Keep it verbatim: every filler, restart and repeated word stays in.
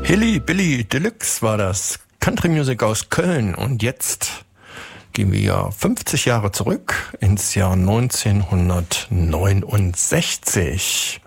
Hilly Billy Deluxe war das, Country Music aus Köln. Und jetzt gehen wir ja fünfzig Jahre zurück ins Jahr neunzehnhundertneunundsechzig.